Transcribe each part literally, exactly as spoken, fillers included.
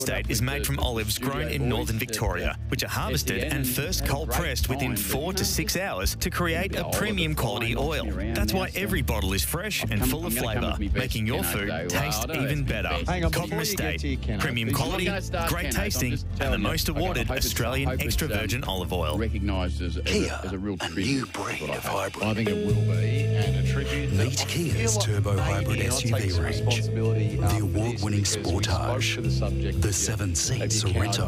Estate is made from olives grown in northern Victoria, which are harvested and first cold pressed within four to six hours to create a premium quality oil. That's why every bottle is fresh and full of flavour, making your food taste even better. Cobram Estate, premium quality, great tasting, and the most awarded Australian extra virgin olive oil. Recognised as, Kia, as a real a tribute. new breed of hybrid. I think it will be, and a tribute. Meet Kia's turbo hybrid S U V range, the award-winning Sportage, the seven-seat Sorento,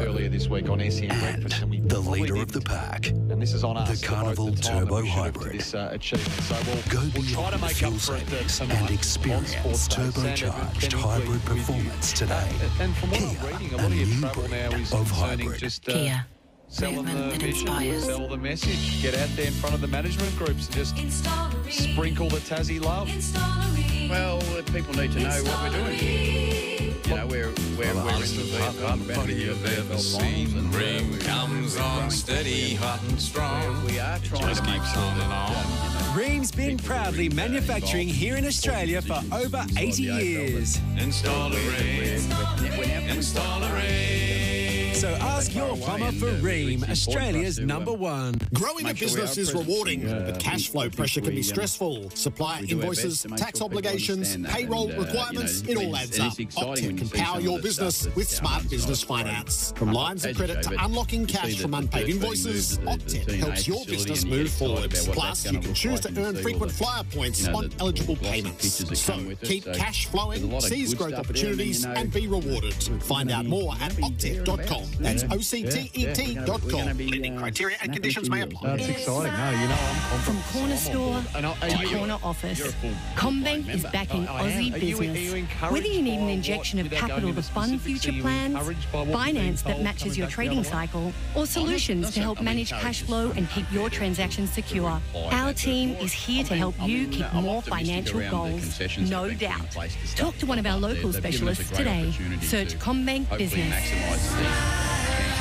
and the leader of the pack, and this is on us, the Carnival the Turbo Hybrid. This, uh, so we'll, Go we'll beyond the fuel savings and experience turbocharged hybrid performance today. Uh, and from what Kia, I'm reading, a a lot of your new travel now breed is of concerning hybrid. just uh, Kia. selling the Movement that vision, inspires. sell the message, get out there in front of the management groups and just sprinkle the Tassie love. Well, uh, people need to know what we're doing. You know, we're, we're, we're in the Body you've ever seen. Ring comes on steady, hot and strong. We are trying Just to make keeps sure on and that, on. Ream's been proudly manufacturing here in Australia for over eighty years. Install a ring. Install a ring. So ask your plumber for Ream, Australia's number one. Growing a Make sure we business are is present. rewarding, Yeah, but cash flow think pressure can we, be um, stressful. Supplier we do our invoices, best to make tax sure people obligations, understand that, payroll and, uh, requirements, you know, it all it's- adds it up. is exciting when Optic you can see power some your of the business stuff with that's smart down business outside. finance. From Um, lines of as credit you to show, but unlocking you see cash that from the unpaid first invoices, thing moved to the- Optic the helps your facility business and you get move excited forward. about what Plus, that's you gonna can look choose like to and earn see all frequent the, flyer points you know, on the eligible glossy payments. pictures that So come with it. keep So cash there's a flowing, lot of seize good growth stuff there, opportunities, and, you know, and be rewarded. Find out more at optic dot com. That's O C T E T dot com. Lending criteria and conditions may apply. That's exciting. No, you know, I'm From confident. corner store And I- to are you- corner office, you're a full- CommBank member. is backing I- I am. Aussie Are you- are you business. encouraged Whether you need by an what- injection of without going capital into to fund specifics, future are you plans, encouraged by what we've been finance that told matches coming your back the trading other way? cycle, or solutions not to help saying I'm manage encouraged. cash flow and keep your transactions secure, Apply our that team before. is here I to mean- help I you mean, keep I'm more optimistic financial around the goals. concessions that No have been put in doubt. place to start Talk to one of our up there. local They've given us a specialists great today. opportunity Search to CommBank hopefully Business. maximise the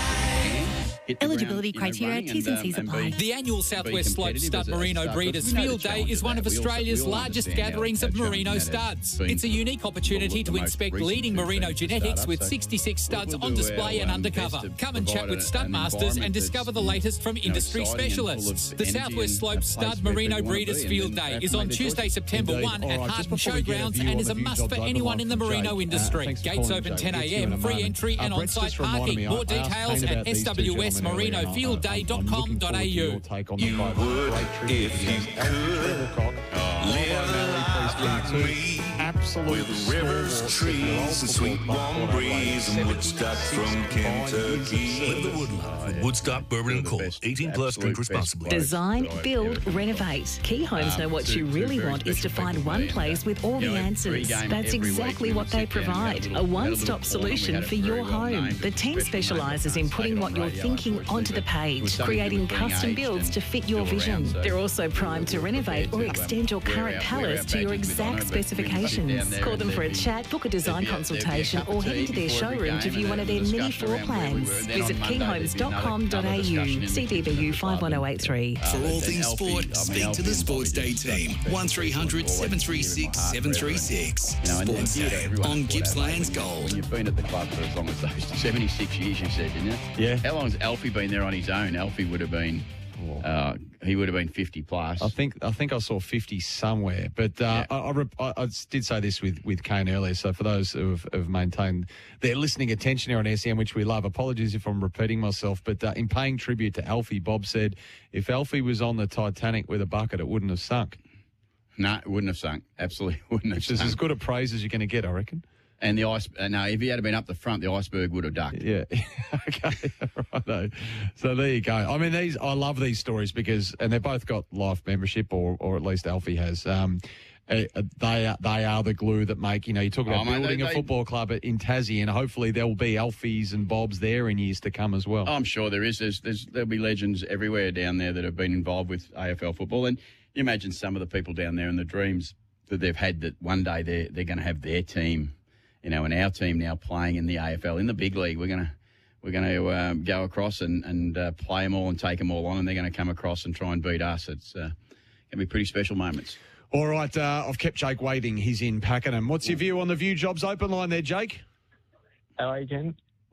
hit the Eligibility ground, you know, criteria, running T's and C's and, um, apply. and be- The annual be Southwest Slope competitive Stud as a Merino start, Breeders because we know Field the Day challenge is of one that. of We also- Australia's we all largest understand how- gatherings how of merino challenging that has studs. been It's a unique for opportunity the to most inspect recent leading two merino teams to genetics start with up, so sixty-six studs we'll on do display our, and um, undercover. best to Come and chat provide with an stud masters and environment discover the that's, latest from you know, industry exciting and full of specialists. The energy Southwest and Slope a Stud place where Merino people wanna Breeders be, and Field then Day have is to on make a Tuesday, choice. September Indeed. first All at right, just Harton before we get a Showgrounds view and on is the a view must jobs for open anyone line in the from merino Jake. Uh, industry. thanks for Gates calling, open Jake. ten We'll a get to you in m, a free moment. entry Uh, and Brett's on-site just reminded parking. me, I- More I asked details Kane at about these two S W S gentlemen earlier, merino and I- field day dot I'm com looking dot forward a to your u. take on You the boat. would Great tribute if to you these Alfie Trebilcock, live Alvaro a life Mary like Priestley, me, absolute with rivers, stalwarts trees, of the old and football sweet club warm called breeze, and Adelaide. Woodstock from seventy-six combined years of Kentucky. service. Live the Woodland with Woodstock Bourbon and Court. eighteen plus, drink responsibly. Design, build, renovate. Key Homes know what you really want is to find one place with all the answers. That's exactly what they provide. A one-stop solution for your home. The team specialises in putting what you're thinking onto the page, creating custom builds to fit your vision. They're also primed to renovate or extend your current palace to your exact specifications. Call them for a chat, book a design consultation, or head into their showroom to view one of their mini floor plans. Visit key homes dot com dot a u. C D B U five one zero eight three. For all things sport, speak to the Sports Day team. one three hundred seven three six seven three six. Sports Day on Gippsland's Gold. When you've been at the club for as long as those seventy-six years, you said, didn't you? Yeah. How long has Alfie been there on his own? Alfie would have been, uh, he would have been fifty plus. I think I think I saw fifty somewhere, but uh, Yeah. I, I, rep- I, I did say this with, with Kane earlier. So for those who have, have maintained their listening attention here on S E M, which we love, apologies if I'm repeating myself, but uh, in paying tribute to Alfie, Bob said if Alfie was on the Titanic with a bucket, it wouldn't have sunk. No, it wouldn't have sunk. Absolutely wouldn't have Which is sunk. as good a praise as you're going to get, I reckon. And the ice, uh, no, if he had been up the front, the iceberg would have ducked. Yeah. Okay. Righto. So there you go. I mean, these I love these stories because, and they've both got life membership, or or at least Alfie has. Um, uh, they are they are the glue that make, you know, you talk about Oh, mate, building they- a they- football club in Tassie, and hopefully there will be Alfies and Bobs there in years to come as well. I'm sure there is. There's, there's there'll be legends everywhere down there that have been involved with A F L football, and you imagine some of the people down there and the dreams that they've had that one day they're they're going to have their team. You know, and our team now playing in the A F L, in the big league, we're gonna we're gonna um, go across and and uh, play them all and take them all on, and they're going to come across and try and beat us. It's uh, going to be pretty special moments. All right, uh, I've kept Jake waiting. He's in Pakenham. What's your view on the View Jobs open line there, Jake? How are you, Ken?